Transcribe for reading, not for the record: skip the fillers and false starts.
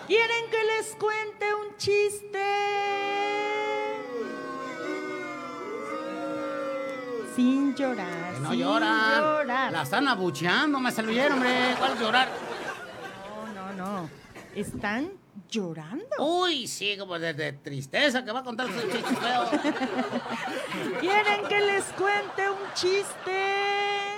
¿Quieren que les cuente un chiste? Sin llorar, Que no sin lloran. llorar. La están abucheando, me salieron, hombre. ¿Cuál llorar? No. ¿Están llorando? Uy, sí, como de tristeza que va a contar su chiste feo. ¿Quieren que les cuente un chiste?